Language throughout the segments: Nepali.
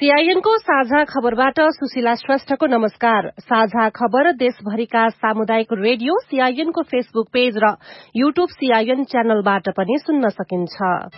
सीआईएनको साझा खबरबाट सुशीला श्रेष्ठको नमस्कार। साझा खबर देशभरिका सामुदायिक रेडियो सीआईएनको फेसबुक पेज र यूट्यूब सीआईएन च्यानलबाट पनि सुन्न सकिन्छ।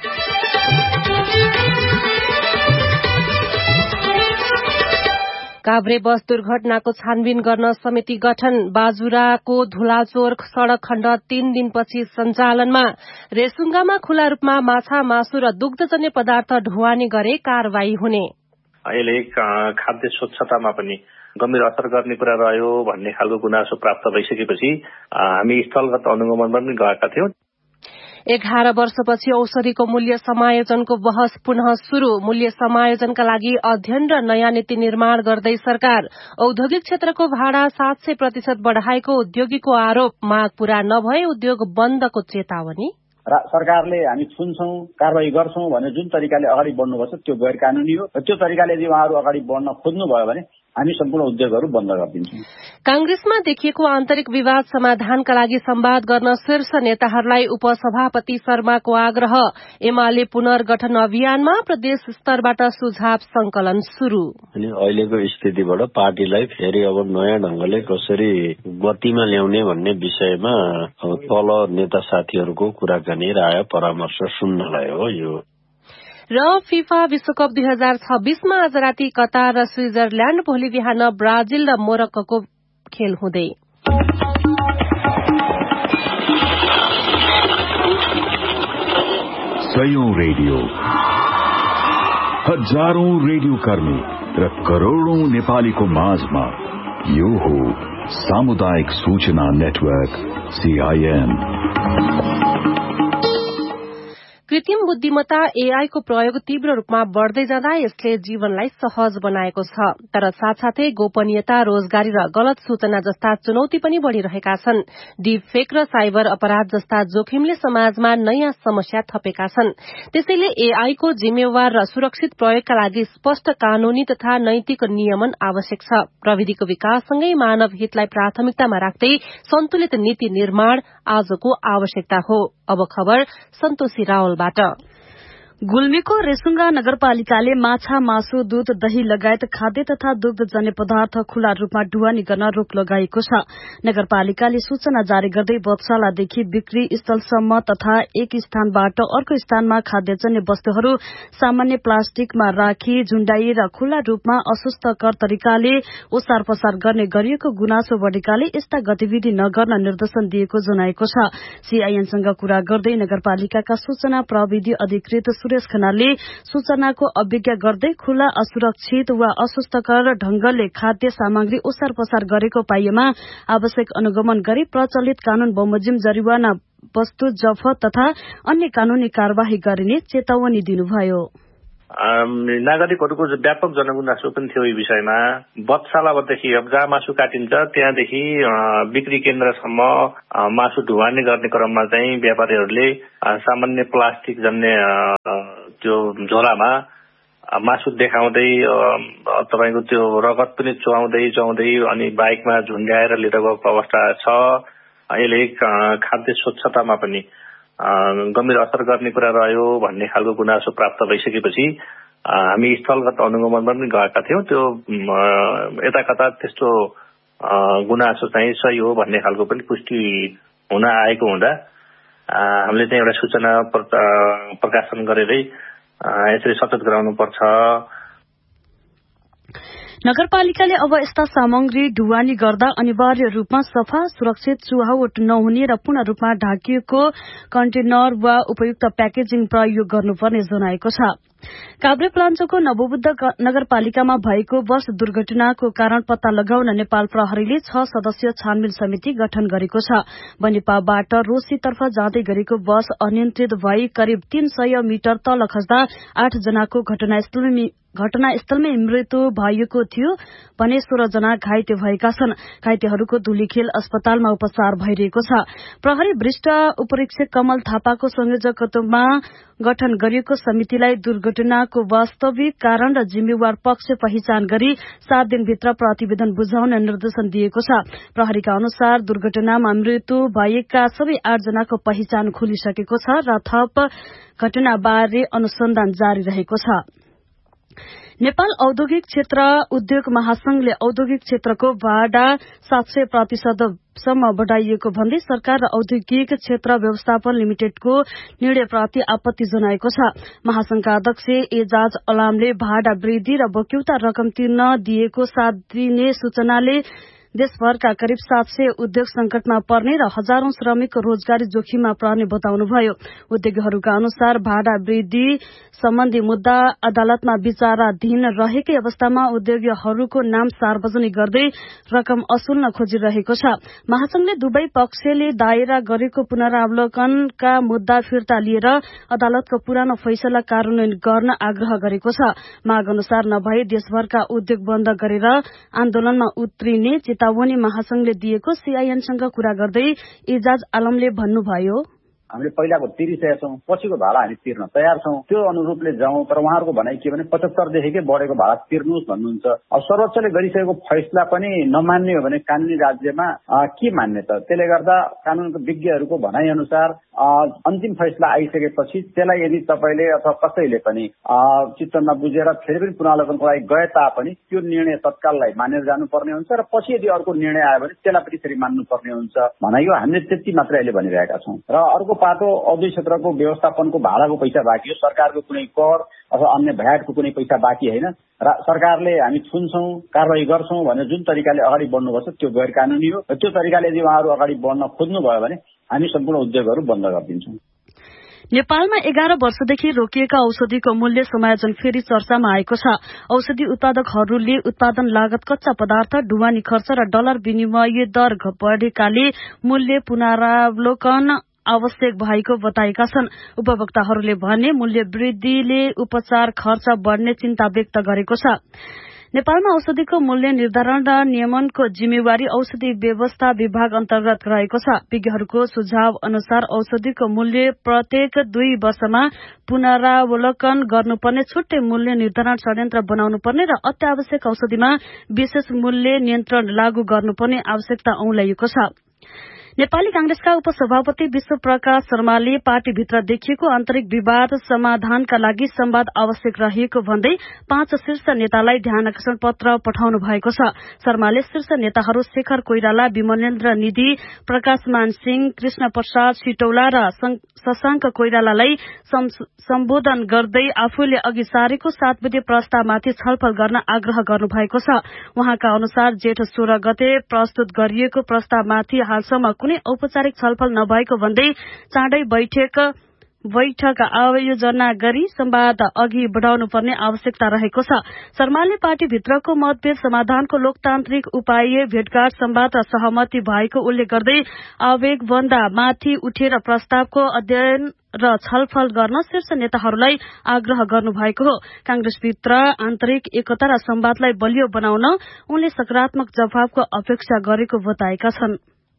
काभ्रे बस दुर्घटनाको छानबिन गर्न समिति गठन। बाजुराको धुलाचोर सड़क खण्ड 3 दिनपछि सञ्चालनमा। रेसुङ्गामा खुला रूपमा माछा, मासु र दुग्धजन्य पदार्थ ढुवानी गरे कारवाही हुने। अहिले खाद्य स्वच्छतामा पनि गम्भीर असर गर्ने कुरा रह्यो भन्ने खालको गुनासो प्राप्त भइसकेपछि हामी स्थलगत अनुगमन पनि गएका थियौं। 11 वर्षपछि औषधिको मूल्य समायोजनको बहस पुनः शुरू। मूल्य समायोजनका लागि अध्ययन र नयाँ नीति निर्माण गर्दै सरकार। औद्योगिक क्षेत्रको भाडा 700% बढ़ाएको उद्योगीको आरोप। माग पूरा नभए उद्योग बन्दको चेतावनी। सरकारले हामी छुन्छौं, कारवाही गर्छौं भने जुन तरिकाले अगाडि बढ्नुपर्छ त्यो गैर कानूनी हो। त्यो तरिकाले यदि उहाँहरू अगाडि बढ्न खोज्नुभयो भने हामी सम्पूर्ण उद्योगहरू बन्द गरिदिन्छौं। कांग्रेसमा देखिएको आन्तरिक विवाद समाधानका लागि संवाद गर्न शीर्ष नेताहरूलाई उपसभापति शर्माको आग्रह। एमाले पुनर्गठन अभियानमा प्रदेश स्तरबाट सुझाव संकलन शुरू। अनि अहिलेको स्थितिबाट पार्टीलाई फेरि अब नयाँ ढंगले कसरी गतिमा ल्याउने भन्ने विषयमा तल नेता साथीहरूको कुराकानी राय परामर्श सुन्नलाई हो यो। र फिफा विश्वकप 2026 मा आज राति कतार र स्विजरल्याण्ड, भोलि बिहान ब्राजिल र मोरक्को खेल हुँदै। सयौं रेडियो, हजारौं रेडियो कर्मी र करोड़ौं नेपालीको माझमा यो हो सामुदायिक सूचना नेटवर्क सीआईएन। कृत्रिम बुद्धिमत्ता एआई को प्रयोग तीव्र रूपमा बढ़दै जाँदा यसले जीवनलाई सहज बनाएको छ, तर साथसाथै गोपनीयता, रोजगारी र गलत सूचना जस्ता चुनौती पनि बढ़िरहेका छन्। डीपफेक र साइबर अपराध जस्ता जोखिमले समाजमा नयाँ समस्या थपेका छन्। त्यसैले एआई को जिम्मेवार र सुरक्षित प्रयोगका लागि स्पष्ट कानूनी तथा नैतिक नियमन आवश्यक छ। प्रविधिको विकाससँगै मानव हितलाई प्राथमिकतामा राख्दै सन्तुलित नीति निर्माण आजको आवश्यकता हो। अब खबर सन्तोषी रावलबाट। गुल्मीको रेसुङ्गा नगरपालिकाले माछा, मासु, दूध, दही लगायत खाद्य तथा दुग्धजन्य पदार्थ खुला रूपमा ढुवानी गर्न रोक लगाएको छ। नगरपालिकाले सूचना जारी गर्दै बत्सालादेखि बिक्री स्थलसम्म तथा एक स्थानबाट अर्को स्थानमा खाद्यजन्य वस्तुहरू सामान्य प्लास्टिकमा राखी झुण्डाई र खुला रूपमा अस्वास्थ्यकर तरिकाले ओसार पसार गर्ने गरिएको गुनासो बढ़ेकाले यस्ता गतिविधि नगर्न निर्देशन दिएको जनाएको छ। सीआईएनसँग कुरा गर्दै नगरपालिकाका सूचना प्रविधि अधिकृत सुरेश खनालले सूचनाको अवज्ञा गर्दै खुला, असुरक्षित वा अस्वास्थ्यकर ढंगले खाद्य सामग्री ओसार पसार गरेको पाइएमा आवश्यक अनुगमन गरी प्रचलित कानून बमोजिम जरिवाना, वस्तु जफत तथा अन्य कानूनी कार्यवाही गरिने चेतावनी दिनुभयो। नागरिकहरूको व्यापक जनगुनासो पनि थियो यो विषयमा। बत्सालादेखि अब जहाँ मासु काटिन्छ त्यहाँदेखि बिक्री केन्द्रसम्म मासु ढुवानी गर्ने क्रममा चाहिँ व्यापारीहरूले सामान्य प्लास्टिक जन्य त्यो झोलामा मासु देखाउँदै तपाईको त्यो रगत पनि चुहाउँदै अनि बाइकमा झुन्ड्याएर लिएर गएको अवस्था छ। अहिले खाद्य स्वच्छतामा पनि गम्भीर असर गर्ने कुरा रह्यो भन्ने खालको गुनासो प्राप्त भइसकेपछि हामी स्थलगत अनुगमन पनि गएका थियौं। त्यो यता कता त्यस्तो गुनासो चाहिँ सही हो भन्ने खालको पनि पुष्टि हुन आएको हुँदा हामीले चाहिँ एउटा सूचना प्रकाशन गरेरै यसरी सचेत गराउनु पर्छ। नगरपालिकाले अब यस्ता सामग्री ढुवानी गर्दा अनिवार्य रूपमा सफा, सुरक्षित, चुहावट नहुने र पूर्ण रूपमा ढाकिएको कन्टेनर वा उपयुक्त प्याकेजिङ प्रयोग गर्नुपर्ने जनाएको छ। काभ्रे प्लाञ्चोको नवबुद्ध नगरपालिकामा भएको बस दुर्घटनाको कारण पत्ता लगाउन नेपाल प्रहरीले 6 सदस्यीय छानबिन समिति गठन गरेको छ। बनेपाबाट रोसीतर्फ जाँदै गरेको बस अनियन्त्रित भई करिब 300 मिटर तल खस्दा 8 जनाको घटनास्थलमै मृत्यु भएको थियो भने 16 जना घाइते भएका छन्। घाइतेहरूको धुलीखेल अस्पतालमा उपचार भइरहेको छ। प्रहरी वरिष्ठ उपरीक्षक कमल थापाको संयोजकत्वमा गठन गरिएको समितिलाई दुर्घटनाको वास्तविक कारण र जिम्मेवार पक्ष पहिचान गरी 7 दिनभित्र प्रतिवेदन बुझाउन निर्देशन दिएको छ। प्रहरीका अनुसार दुर्घटनामा मृत्यु भएका सबै 8 जनाको पहिचान खुलिसकेको छ र थप घटनाबारे अनुसन्धान जारी रहेको छ। नेपाल औद्योगिक क्षेत्र उद्योग महासंघले औद्योगिक क्षेत्रको भाडा 700% सम्म बढ़ाइएको भन्दै सरकार र औद्योगिक क्षेत्र व्यवस्थापन लिमिटेडको निर्णयप्रति आपत्ति जनाएको छ। महासंघका अध्यक्ष एजाज अलामले भाडा वृद्धि र बक्यौता रकम तिर्न दिएको 7 दिने सूचनाले देशभरका करिब 700 उद्योग संकटमा पर्ने र हजारौं श्रमिकको रोजगारी जोखिममा पर्ने बताउनुभयो। उद्योगीहरूका अनुसार भाडा वृद्धि सम्बन्धी मुद्दा अदालतमा विचाराधीन रहेकै अवस्थामा उद्योगीहरूको नाम सार्वजनिक गर्दै रकम असुल्न खोजिरहेको छ। महासंघले दुवै पक्षले दायरा गरेको पुनरावलोकनका मुद्दा फिर्ता लिएर अदालतको पुरानो फैसला कार्यान्वयन गर्न आग्रह गरेको छ। माग अनुसार नभए देशभरका उद्योग बन्द गरेर आन्दोलनमा उत्रिने चेतावनी महासंघले दिएको सीआईएनसँग कुरा गर्दै एजाज आलमले भन्नुभयो, हामीले पहिलाको तिरिसकेका छौं, पछिको भाडा हामी तिर्न तयार छौं, त्यो अनुरूपले जाउँ। तर उहाँहरूको भनाइ के भने 75 देखिकै बढेको भाडा तिर्नुहोस् भन्नुहुन्छ। अब सर्वोच्चले गरिसकेको फैसला पनि नमान्ने हो भने कानूनी राज्यमा के मान्ने त? त्यसले गर्दा कानूनको विज्ञहरूको भनाइ अनुसार अन्तिम फैसला आइसकेपछि त्यसलाई यदि तपाईले अथवा कसैले पनि चित्त नबुझेर फेरि पनि पुनरावलोकनको लागि गए तापनि त्यो निर्णय तत्काललाई मानेर जानुपर्ने हुन्छ र पछि यदि अर्को निर्णय आयो भने त्यसलाई पनि फेरि मान्नुपर्ने हुन्छ भनेको हामीले त्यति मात्रै अहिले भनिरहेका छौं। र अर्को पाटो औद्योगिक क्षेत्रको व्यवस्थापनको भाडाको पैसा बाँकी हो, सरकारको कुनै कर अथवा अन्य भ्याटको कुनै पैसा बाँकी होइन। र सरकारले हामी छुन्छौं, कारबाही गर्छौं भनेर जुन तरिकाले अगाडि बढ्नुपर्छ त्यो गैर कानूनी हो। त्यो तरिकाले यदि उहाँहरू अगाडि बढ्न खोज्नुभयो भने हामी सम्पूर्ण उद्योगहरू बन्द गरिदिन्छौं। नेपालमा 11 वर्षदेखि रोकिएका औषधिको मूल्य समायोजन फेरि चर्चामा आएको छ। औषधि उत्पादकहरूले उत्पादन लागत, कच्चा पदार्थ, ढुवानी खर्च र डलर विनिमय दर बढेकाले मूल्य पुनरावलोकन आवश्यक भएको बताएका छन्। उपभोक्ताहरूले भने मूल्य वृद्धिले उपचार खर्च बढ्ने चिन्ता व्यक्त गरेको छ। नेपालमा औषधिको मूल्य निर्धारण र नियमनको जिम्मेवारी औषधि व्यवस्था विभाग अन्तर्गत रहेको छ। विज्ञहरूको सुझाव अनुसार औषधिको मूल्य प्रत्येक 2 वर्षमा पुनरावलोकन गर्नुपर्ने, छुट्टै मूल्य निर्धारण षड्यन्त्र बनाउनुपर्ने र अत्यावश्यक औषधिमा विशेष मूल्य नियन्त्रण लागू गर्नुपर्ने आवश्यकता औल्याइएको छ। नेपाली कांग्रेसका उपसभापति विश्वप्रकाश शर्माले पार्टीभित्र देखिएको आन्तरिक विवाद समाधानका लागि संवाद आवश्यक रहेको भन्दै 5 शीर्ष नेतालाई ध्यानाकर्षण पत्र पठाउनु भएको छ। शर्माले शीर्ष नेताहरू शेखर कोइराला, विमलेन्द्र निधि, प्रकाशमान सिंह, कृष्ण प्रसाद सिटौला र शशांक कोइरालालाई सम्बोधन गर्दै आफूले अघि सारेको 7 बुँदे प्रस्तावमाथि छलफल गर्न आग्रह गर्नु भएको छ। उहाँका अनुसार जेठ 16 गते प्रस्तुत गरिएको प्रस्तावमाथि हालसम्म कुनै औपचारिक छलफल नभएको भन्दै चाँडै बैठक आयोजना गरी संवाद अघि बढ़ाउनु पर्ने आवश्यकता रहेको छ। शर्माले पार्टीभित्रको मतभेद समाधानको लोकतान्त्रिक उपाय भेटघाट, संवाद र सहमति भएको उल्लेख गर्दै आवेगभन्दा माथि उठेर प्रस्तावको अध्ययन र छलफल गर्न शीर्ष नेताहरूलाई आग्रह गर्नुभएको हो। कांग्रेसभित्र आन्तरिक एकता र संवादलाई बलियो बनाउन उनले सकारात्मक जवाफको अपेक्षा गरेको बताएका छन्।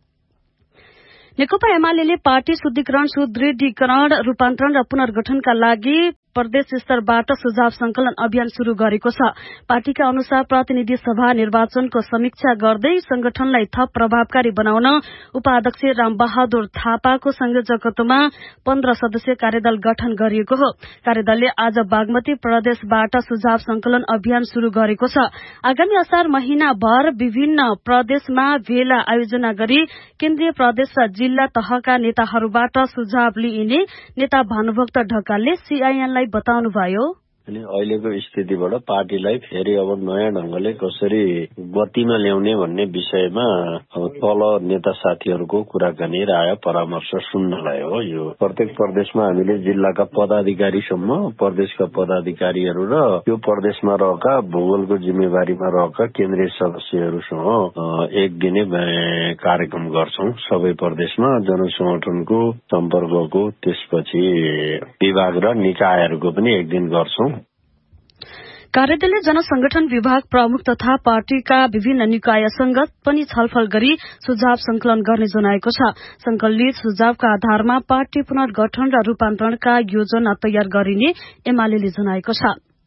नेकपा एमाले पार्टी शुद्धिकरण, सुदृढीकरण, रूपान्तरण र पुनर्गठनका लागि प्रदेश स्तरबाट सुझाव संकलन अभियान शुरू गरेको छ। पार्टीका अनुसार प्रतिनिधि सभा निर्वाचनको समीक्षा गर्दै संगठनलाई थप प्रभावकारी बनाउन उपाध्यक्ष रामबहादुर थापाको संयोजकत्वमा 15 सदस्यीय कार्यदल गठन गरिएको हो। कार्यदलले आज बागमती प्रदेशबाट सुझाव संकलन अभियान शुरू गरेको छ। आगामी असार महिनाभर विभिन्न प्रदेशमा भेला आयोजना गरी केन्द्रीय प्रदेश र जिल्ला तहका नेताहरूबाट सुझाव लिइने नेता भानुभक्त ढकालले सीआईएनलाई बताउनुभयो। अनि अहिलेको स्थितिबाट पार्टीलाई फेरि अब नयाँ ढंगले कसरी गतिमा ल्याउने भन्ने विषयमा अब तल नेता साथीहरूको कुराकानी, राय, परामर्श सुन्नलाई हो। यो प्रत्येक प्रदेशमा हामीले जिल्लाका पदाधिकारीसम्म, प्रदेशका पदाधिकारीहरू र त्यो प्रदेशमा रहेका भूगोलको जिम्मेवारीमा रहेका केन्द्रीय सदस्यहरूसँग एक दिने कार्यक्रम गर्छौं। सबै प्रदेशमा जनसंगठनको सम्पर्कको, त्यसपछि विभाग र निकायहरूको पनि एक दिन गर्छौं। कार्यदलले जनसंगठन विभाग प्रमुख तथा पार्टीका विभिन्न निकायसँग पनि छलफल गरी सुझाव संकलन गर्ने जनाएको छ। संकलित सुझावका आधारमा पार्टी पुनर्गठन र रूपान्तरणका योजना तयार गरिने एमाले जनाएको छ।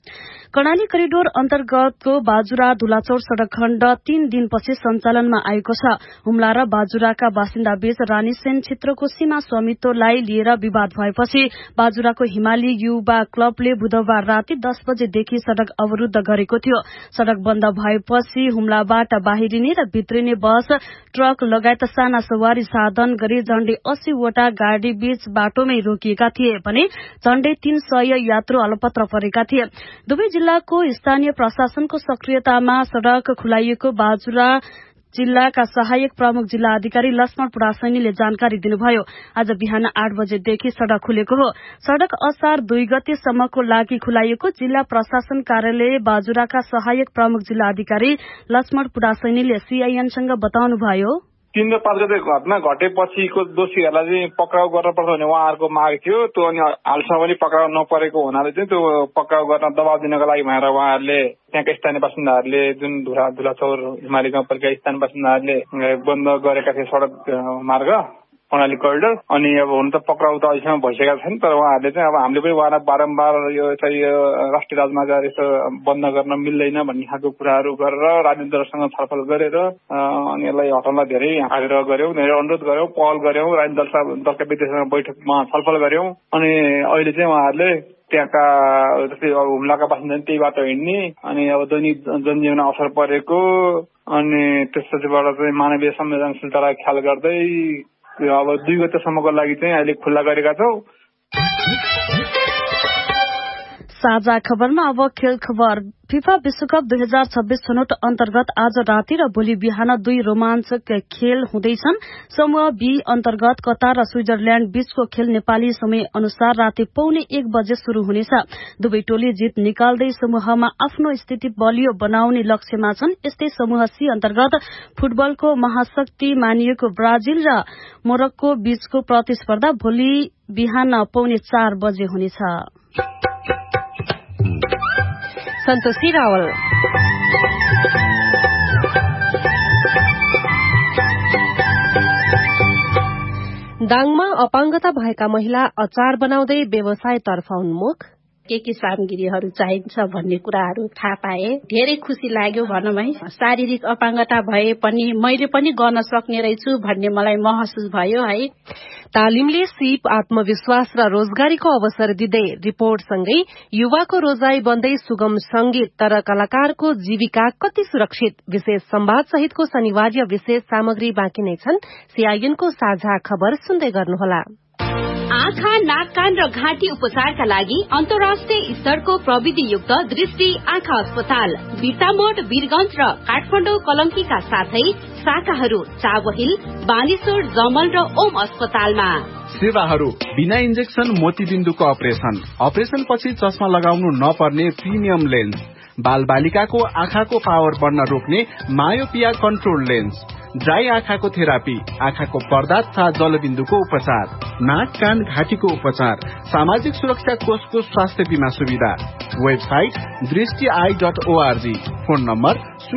कर्णाली करिडोर अन्तर्गतको बाजुरा धुलाचौर सड़क खण्ड 3 दिनपछि सञ्चालनमा आएको छ। हुम्ला र बाजुराका बासिन्दा बीच रानीसेन क्षेत्रको सीमा स्वामित्वलाई लिएर विवाद भएपछि बाजुराको हिमाली युवा क्लबले बुधबार राति 10 बजेदेखि सड़क अवरूद्ध गरेको थियो। सड़क बन्द भएपछि हुम्लाबाट बाहिरिने र भित्रिने बस, ट्रक लगायत साना सवारी साधन गरी झण्डै 80 वटा गाड़ी बीच बाटोमै रोकिएका थिए भने झण्डै 300 यात्रु अलपत्र परेका थिए। दुवै जिल्लाको स्थानीय प्रशासनको सक्रियतामा सड़क खुलाइएको बाजुरा जिल्लाका सहायक प्रमुख जिल्ला अधिकारी लक्ष्मण पुडासैनीले जानकारी दिनुभयो। आज बिहान 8 बजेदेखि सड़क खुलेको हो। सड़क असार 2 गतेसम्मको लागि खुलाइएको जिल्ला प्रशासन कार्यालय बाजुराका सहायक प्रमुख जिल्ला अधिकारी लक्ष्मण पुडासैनीले सीआईएनसँग बताउनुभयो। 3 र 5 गते घटना घटेपछिको दोषीहरूलाई चाहिँ पक्राउ गर्न पर्छ भन्ने उहाँहरूको माग थियो। त्यो अनि हालसम्म पनि पक्राउ नपरेको हुनाले चाहिँ त्यो पक्राउ गर्न दबाव दिनको लागि भनेर उहाँहरूले त्यहाँका स्थानीय बासिन्दाहरूले जुन धुलाचौर हिमाली गाउँपालिका स्थानीय बासिन्दाहरूले बन्द गरेका थिए सड़क मार्ग कर्णाली करिडोर। अनि अब हुन त पक्राउ त अहिलेसम्म भइसकेका छैन, तर उहाँहरूले चाहिँ अब हामीले पनि उहाँलाई बारम्बार यो चाहिँ राष्ट्रिय राजमार्ग यसो बन्द गर्न मिल्दैन भन्ने खालको कुराहरू गरेर राजनीतिक दलसँग छलफल गरेर अनि यसलाई हटाउनलाई धेरै आग्रह गर्यौं, धेरै अनुरोध गर्यौं, पहल गर्यौं, राजनीतिक दलका व्यक्तिसँग बैठकमा छलफल गर्यौं। अनि अहिले चाहिँ उहाँहरूले त्यहाँका जस्तै अब हुम्लाका बासिन्दा त्यही बाटो हिँड्ने अनि अब दैनिक जनजीवनमा असर परेको अनि त्यसपछिबाट चाहिँ मानवीय संवेदनशीलतालाई ख्याल गर्दै अब 2 गतेसम्मको लागि चाहिँ अहिले खुल्ला गरेका छौं। साझा खबरमा अब खेल खबर। फिफा विश्वकप 2026 छनौट अन्तर्गत आज राति र भोलि बिहान 2 रोमाञ्चक खेल हुँदैछन्। समूह बी अन्तर्गत कतार र स्विजरल्याण्ड बीचको खेल नेपाली समय अनुसार राति 12:45 बजे शुरू हुनेछ। दुवै टोली जित निकाल्दै समूहमा आफ्नो स्थिति बलियो बनाउने लक्ष्यमा छन्। यस्तै समूह सी अन्तर्गत फुटबलको महाशक्ति मानिएको ब्राजिल र मोरक्को बीचको प्रतिस्पर्धा भोलि बिहान 3:45 बजे हुनेछ। सन्तोषी रावल। दाङमा अपाङ्गता भएका महिला अचार बनाउँदै व्यवसायतर्फ उन्मुख। के सामग्रीहरू चाहिन्छ भन्ने कुराहरू थाहा पाए धेरै खुसी लाग्यो भनौँ है। शारीरिक अपाङ्गता भए पनि मैले पनि गर्न सक्ने रहेछु भन्ने मलाई महसुस भयो है। तालिमले सिप आत्मविश्वास र रोजगारीको अवसर दिँदै रिपोर्टसँगै युवाको रोजाई बन्दै सुगम संगीत तर कलाकारको जीविका कति सुरक्षित विशेष संवाद सहितको शनिवार्य विशेष सामग्री बाँकी नै छन्। सीआईएनको साझा खबर सुन्दै गर्नुहोला। आँखा, नाक, कान र घाँटी उपचारका लागि अन्तर्राष्ट्रिय स्तरको प्रविधियुक्त दृष्टि आँखा अस्पताल बिर्तामोड, वीरगंज र काठमाडौँ कलंकीका साथै शाखाहरू चावहिल, बानेश्वर, जमल र ओम अस्पतालमा। सेवाहरू बिना इन्जेक्सन मोतीबिन्दुको अपरेसन पछि चस्मा लगाउनु नपर्ने प्रिमियम लेन्स, बाल बालिकाको आँखाको पावर बढ्न रोक्ने मायोपिया कन्ट्रोल लेन्स, ड्राई आँखाको थेरापी, आँखाको पर्दा तथा जलबिन्दुको उपचार, नाक, कान, घाँटीको उपचार, सामाजिक सुरक्षा कोषको स्वास्थ्य बीमा सुविधा। वेबसाइट दृष्टि.org। Phone number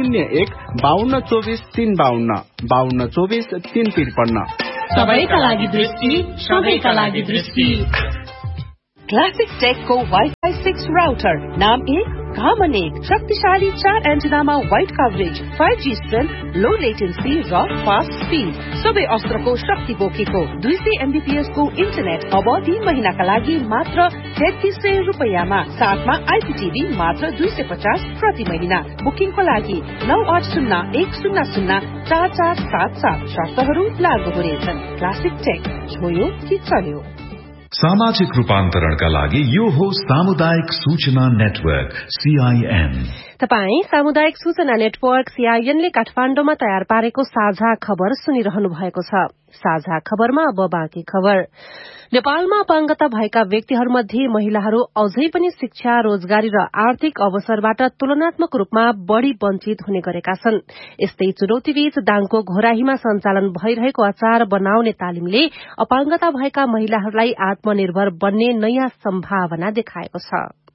01-5224-352 5224-353। सबैका लागि दृष्टि, सबैका लागि दृष्टि। क्लासिक टेकको वाइफाई 6 राउटर नाम 1 काम 1 शक्तिशाली 4 एन्टिनामा वाइड कभरेज 5G स्ट्रेन्थ, लो लेटेन्सी र फास्ट स्पिड, सबै अस्त्रको शक्ति बोकेको 200 MBPS को इन्टरनेट अब 3 महिनाका लागि मात्र 3300 रुपैयाँमा, साथमा आइपीटीभी मात्र 250 प्रति महिना। बुकिङको लागि 9801004477। शर्तहरू लागू हुनेछन्। क्लासिक टेक, छोयो कि चल्यो। सामाजिक रूपान्तरणका लागि यो हो सामुदायिक सूचना नेटवर्क सीआईएन। तपाई सामुदायिक सूचना नेटवर्क सीआईएनले काठमाडौँमा तयार पारेको साझा खबर सुनिरहनु भएको छ। साझा खबरमा अब बाँकी खबर। नेपालमा अपाङ्गता भएका व्यक्तिहरूमध्ये महिलाहरू अझै पनि शिक्षा, रोजगारी र आर्थिक अवसरबाट तुलनात्मक रूपमा बढ़ी वञ्चित हुने गरेका छन्। यस्तै चुनौतीबीच दाङको घोराहीमा सञ्चालन भइरहेको अचार बनाउने तालिमले अपाङ्गता भएका महिलाहरूलाई आत्मनिर्भर बन्ने नयाँ सम्भावना देखाएको छ।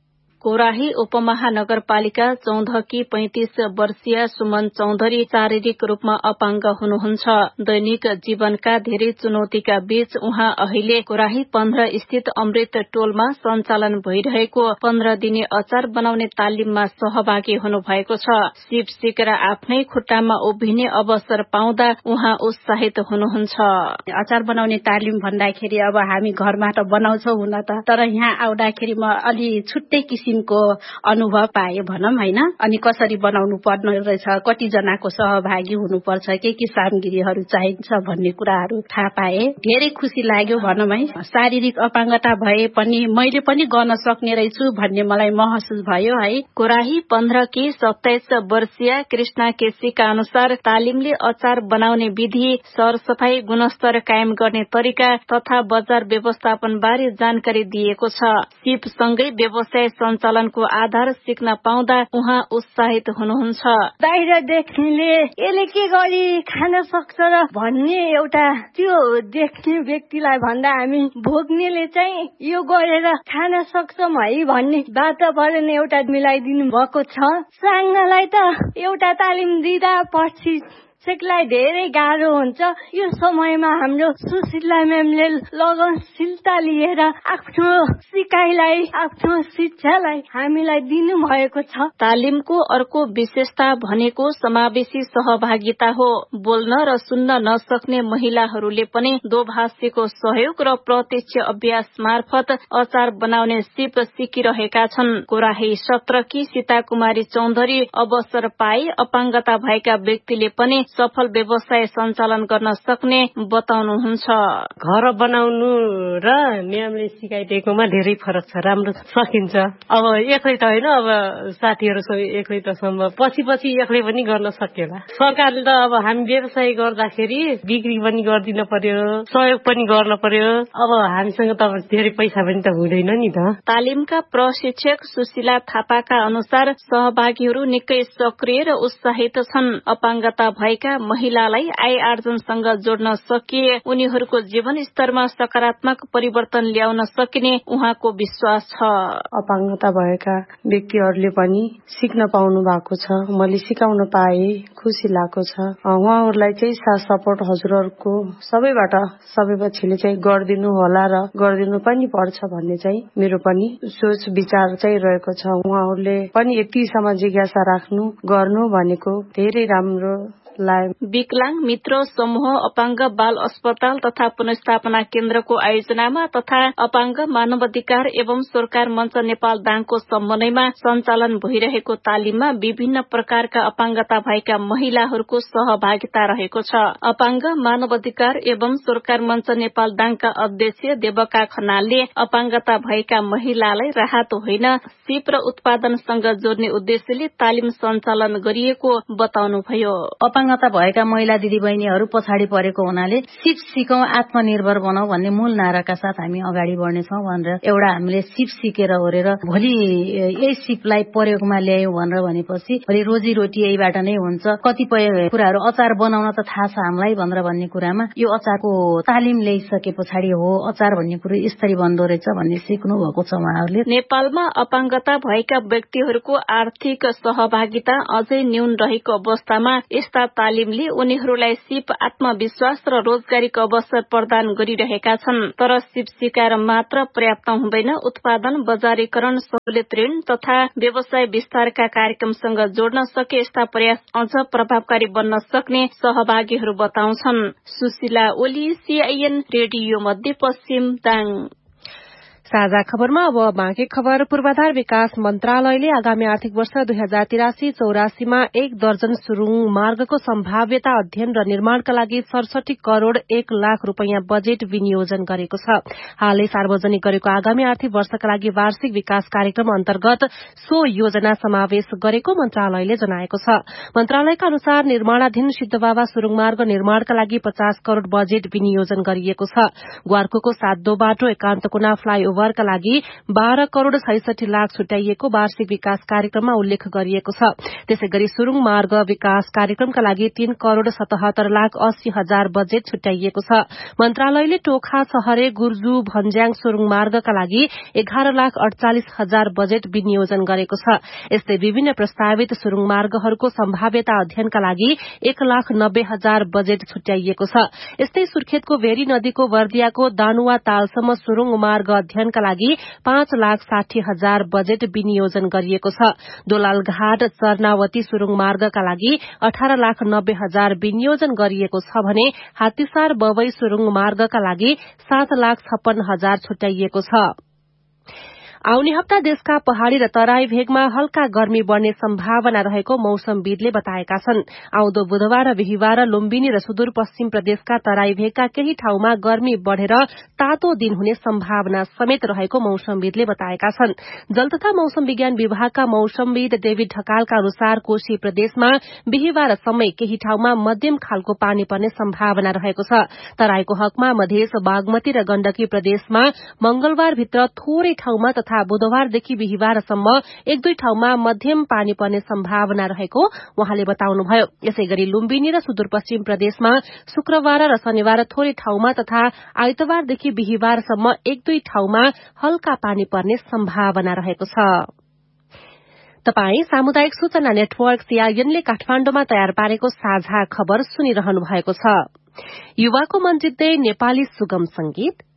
कोराही उपमहानगरपालिका चौधकी 35 वर्षीय सुमन चौधरी शारीरिक रूपमा अपाङ्ग हुनुहुन्छ। दैनिक जीवनका धेरै चुनौतीका बीच उहाँ अहिले कोराही 15 स्थित अमृत टोलमा सञ्चालन भइरहेको 15 दिने अचार बनाउने तालिममा सहभागी हुनुभएको छ। सिप सिकेर आफ्नै खुट्टामा उभिने अवसर पाउँदा उहाँ उत्साहित हुनुहुन्छ। अचार बनाउने तालिम भन्दाखेरि अब हामी घरमा त बनाउँछौ हुन त, तर यहाँ आउँदाखेरि म अलि छुट्टै किसिमको अनुभव पाए भनौं हैन। अनि कसरी बनाउनु पर्ने रहेछ, कति जनाको सहभागी हुनुपर्छ, के सामग्रीहरू चाहिन्छ भन्ने कुराहरू थाहा पाए। धेरै खुसी लाग्यो भनौं है। शारीरिक अपाङ्गता भए पनि मैले पनि गर्न सक्ने रहेछु भन्ने मलाई महसुस भयो है। कोराही 15 की 27 वर्षीय कृष्णा केसीका अनुसार तालिमले अचार बनाउने विधि, सरसफाई, गुणस्तर कायम गर्ने तरिका तथा बजार व्यवस्थापन बारे जानकारी दिएको छ। सिप सँगै व्यवसाय सञ्चालनको आधार सिक्न पाउँदा उहाँ उत्साहित हुनुहुन्छ। बाहिर देख्नेले यसले के गरी खान सक्छ र भन्ने एउटा त्यो देख्ने व्यक्तिलाई भन्दा हामी भोग्नेले चाहिँ यो गरेर खान सक्छौं है भन्ने वातावरण एउटा मिलाइदिनु भएको छ। साङ्गालाई त एउटा तालिम दिँदा पछि सिक्नलाई धेरै गाह्रो हुन्छ। यो समयमा हाम्रो सुशीला म्यामले लगनशीलता लिएर आफ्नो सिकाइलाई, आफ्नो शिक्षालाई हामीलाई दिनु भएको छ। तालिमको अर्को विशेषता भनेको समावेशी सहभागिता हो। बोल्न र सुन्न नसक्ने महिलाहरूले पनि दोभाषीको सहयोग र प्रत्यक्ष अभ्यास मार्फत अचार बनाउने सिप सिकिरहेका छन्। कोराही 17 की सीता कुमारी चौधरी अवसर पाए अपाङ्गता भएका व्यक्तिले पनि सफल व्यवसाय सञ्चालन गर्न सक्ने बताउनुहुन्छ। घर बनाउनु र म्यामले सिकाइदिएकोमा धेरै फरक छ। राम्रो सकिन्छ। अब एक्लै त होइन, अब साथीहरूसँग एक्लै त सम्भव, पछि एक्लै पनि गर्न सकिएला। सरकारले त अब हामी व्यवसाय गर्दाखेरि बिक्री पनि गर्दिन पर्यो, सहयोग पनि गर्न पर्यो। अब हामीसँग त धेरै पैसा पनि त हुँदैन नि त। तालिमका प्रशिक्षक सुशीला थापाका अनुसार सहभागीहरू निकै सक्रिय र उत्साहित छन्। अपाङ्गता भएका महिलालाई आय आर्जनसँग जोड्न सकिए उनीहरूको जीवन स्तरमा सकारात्मक परिवर्तन ल्याउन सकिने उहाँको विश्वास छ। अपाङ्गता भएका व्यक्तिहरूले पनि सिक्न पाउनु भएको छ। मैले सिकाउन पाए, खुसी लागेको छ। उहाँहरूलाई चाहिँ साथ सपोर्ट हजुरहरूको सबैबाट सबै पछिले चाहिँ गरिदिनु होला र गरिदिनु पनि पर्छ भन्ने चाहिँ मेरो पनि सोच विचार चाहिँ रहेको छ। उहाँहरूले पनि यतिसम्म जिज्ञासा राख्नु गर्नु भनेको धेरै राम्रो। विकलाङ मित्र समूह अपाङ्ग बाल अस्पताल तथा पुनर्स्थापना केन्द्रको आयोजनामा तथा अपाङ्ग मानवाधिकार एवं सरकार मञ्च नेपाल दाङको समन्वयमा सञ्चालन भइरहेको तालिममा विभिन्न प्रकारका अपाङ्गता भएका महिलाहरूको सहभागिता रहेको छ। अपाङ्ग मानवाधिकार एवं सरकार मञ्च नेपाल दाङका अध्यक्ष देवका खनालले अपाङ्गता भएका महिलालाई राहत होइन सिप र उत्पादनसँग जोड्ने उद्देश्यले तालिम सञ्चालन गरिएको बताउनुभयो। अपाङ्गता भएका महिला दिदीबहिनीहरू पछाडि परेको हुनाले सिप सिकौं आत्मनिर्भर बनाऊ भन्ने मूल नाराका साथ हामी अगाडि बढ्नेछौँ भनेर एउटा हामीले सिप सिकेर ओरेर भोलि यही सिपलाई प्रयोगमा ल्यायौं भनेर भनेपछि भोलि रोजीरोटी यहीबाट नै हुन्छ। कतिपय कुराहरू अचार बनाउन त थाहा छ हामीलाई भनेर भन्ने कुरामा यो अचारको तालिम ल्याइसके पछाडि हो अचार भन्ने कुरो यसरी बन्दो रहेछ भन्ने सिक्नु भएको छ उहाँहरूले। नेपालमा अपाङ्गता भएका व्यक्तिहरूको आर्थिक सहभागिता अझै न्यून रहेको अवस्थामा यस्ता तालिमले उनीहरूलाई सिप आत्मविश्वास र रोजगारीको अवसर प्रदान गरिरहेका छन्। तर सिप सिकाएर मात्र पर्याप्त हुँदैन। उत्पादन, बजारीकरण, सहुलियत ऋण तथा व्यवसाय विस्तारका कार्यक्रमसँग जोड्न सके यस्ता प्रयास अझ प्रभावकारी बन्न सक्ने सहभागीहरू बताउँछन्। सुशीला ओली, सीआईएन रेडियो मध्यपश्चिम दाङ। साझा खबरमा अब बाँकी खबर। पूर्वाधार विकास मन्त्रालयले आगामी आर्थिक वर्ष 2083-84 मा 1 दर्जन सुरुङ मार्गको सम्भाव्यता अध्ययन र निर्माणका लागि 67 करोड़ 1 लाख रूपैयाँ बजेट विनियोजन गरेको छ। हालै सार्वजनिक गरेको आगामी आर्थिक वर्षका लागि वार्षिक विकास कार्यक्रम अन्तर्गत सो योजना समावेश गरेको मन्त्रालयले जनाएको छ। मन्त्रालयका अनुसार निर्माणाधीन सिद्धबाबा सुरुङ मार्ग निर्माणका लागि 50 करोड़ बजेट विनियोजन गरिएको छ। ग्वार्कोको 7 बाटो, एकान्तकुना फ्लाईओभर बुधबारका लागि 12 करोड़ 66 लाख छुट्याइएको वार्षिक विकास कार्यक्रममा उल्लेख गरिएको छ। त्यसैगरी सुरुङ मार्ग विकास कार्यक्रमका लागि 3 करोड़ 77 लाख 80 हजार बजेट छुट्याइएको छ। मन्त्रालयले टोखा सहरे गुर्जु भन्ज्याङ सुरुङ मार्गका लागि 11 लाख 48 हजार बजेट विनियोजन गरेको छ। यस्तै विभिन्न प्रस्तावित सुरुङ मार्गहरूको सम्भाव्यता अध्ययनका लागि 1 लाख 90 हजार बजेट छुट्याइएको छ। यस्तै सुर्खेतको भेरी नदीको वर्दियाको दानुवा तालसम्म सुरुङ मार्ग अध्ययनका लागि 5 लाख 60 हजार बजेट विनियोजन गरिएको छ। दोलालघाट चर्नावती सुरुङ मार्गका लागि 18 लाख 90 हजार विनियोजन गरिएको छ भने हात्तीसार बवई सुरुङ मार्गका लागि 7 लाख 56 हजार छुट्याइएको छ। आउने हप्ता देशका पहाड़ी र तराई भेगमा हल्का गर्मी बढ़ने सम्भावना रहेको मौसमविदले बताएका छन्। आउँदो बुधबार र बिहिबार लुम्बिनी र सुदूरपश्चिम प्रदेशका तराई भेगका केही ठाउँमा गर्मी बढ़ेर तातो दिन हुने सम्भावना समेत रहेको मौसमविदले बताएका छन्। जल तथा मौसम विज्ञान विभागका मौसमविद डेभिड ढकालका अनुसार कोशी प्रदेशमा बिहिबारसम्मै केही ठाउँमा मध्यम खालको पानी पर्ने सम्भावना रहेको छ। तराईको हकमा मधेस बागमती र गण्डकी प्रदेशमा मंगलबारभित्र थोरै ठाउँमा तथा बुधबारदेखि बिहिबारसम्म 1-2 ठाउँमा मध्यम पानी पर्ने सम्भावना रहेको उहाँले बताउनुभयो। यसैगरी लुम्बिनी र सुदूरपश्चिम प्रदेशमा शुक्रबार र शनिबार थोरै ठाउँमा तथा आइतबारदेखि बिहिबारसम्म 1-2 ठाउँमा हल्का पानी पर्ने सम्भावना रहेको छ। तपाई सामुदायिक सूचना नेटवर्क सीआईएनले काठमाण्डुमा तयार पारेको साझा खबर सुनिरहनु भएको छ। युवाको मन जित्दै नेपाली सुगम संगीत